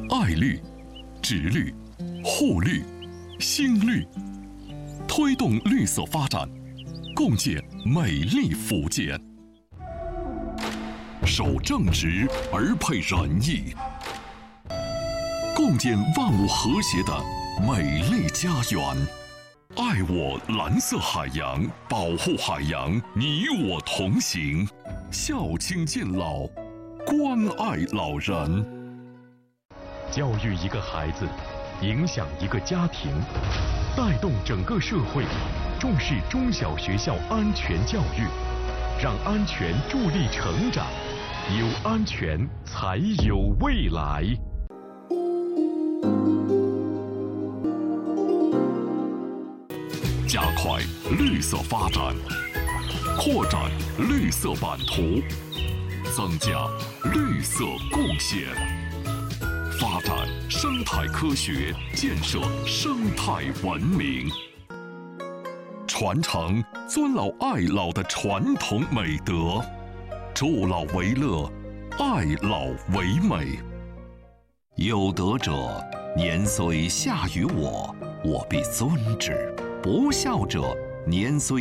爱绿、植绿、护绿、新绿，推动绿色发展，共建美丽福建。守正直而配仁义，共建万物和谐的美丽家园。爱我蓝色海洋，保护海洋，你我同行。孝亲敬老，关爱老人。 教育一个孩子，影响一个家庭，带动整个社会，重视中小学校安全教育，让安全助力成长，有安全才有未来。 加快绿色发展，扩展绿色版图，增加绿色贡献，发展生态科学，建设生态文明，传承尊老爱老的传统美德，助老为乐，爱老为美。有德者，年虽下于我，我必尊之；不孝者，年虽